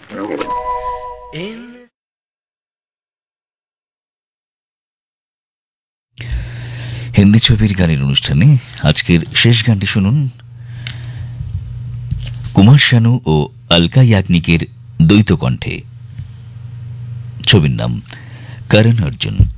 হিন্দি ছবির গানের অনুষ্ঠানে আজকের শেষ গানটি শুনুন কুমার শানু ও অলকা ইয়াগনিকের দ্বৈত কণ্ঠে। ছবির নাম করণ অর্জুন।